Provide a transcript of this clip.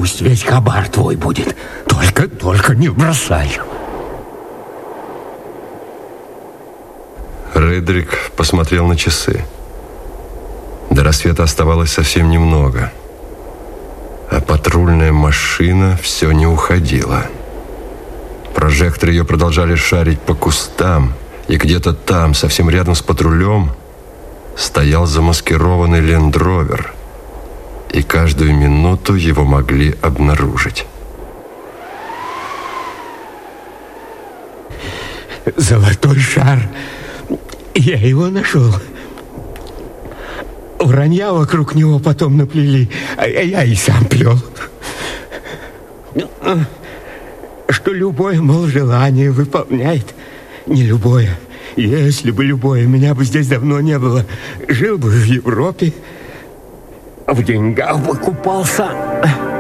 Пусть весь хабар твой будет. Только не бросай. Редрик посмотрел на часы. До рассвета оставалось совсем немного. А патрульная машина все не уходила. Прожекторы ее продолжали шарить по кустам, и где-то там, совсем рядом с патрулем, стоял замаскированный лендровер, и каждую минуту его могли обнаружить. Золотой шар. Я его нашел. Вранья вокруг него потом наплели, а я и сам плел. Что любое, мол, желание выполняет. Не любое. Если бы любое, меня бы здесь давно не было. Жил бы в Европе, в деньгах бы купался.